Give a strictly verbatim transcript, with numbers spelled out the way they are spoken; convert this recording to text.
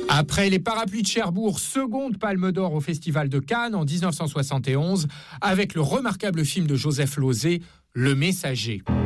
Après les parapluies de Cherbourg, seconde palme d'or au Festival de Cannes en dix-neuf cent soixante et onze, avec le remarquable film de Joseph Losey, Le Messager.